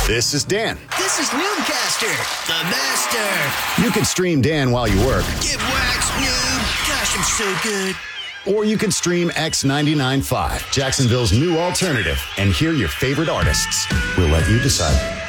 This is Dan. This is Noobcaster, the master. You can stream Dan while you work. Get waxed, noob. Gosh, I'm so good. Or you can stream X99.5, Jacksonville's new alternative, and hear your favorite artists. We'll let you decide.